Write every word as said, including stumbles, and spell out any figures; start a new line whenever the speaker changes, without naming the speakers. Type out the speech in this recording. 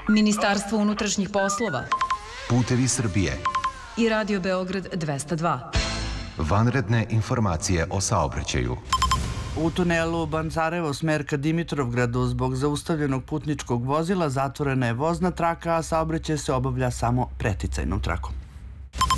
Ministarstvo unutrašnjih poslova,
Putevi Srbije
i Radio Beograd dvesta dva.
Vanredne informacije o saobraćaju.
U tunelu Bancarevo smer ka Dimitrovgradu zbog zaustavljenog putničkog vozila zatvorena je vozna traka, a saobraćaj se obavlja samo preticajnom trakom.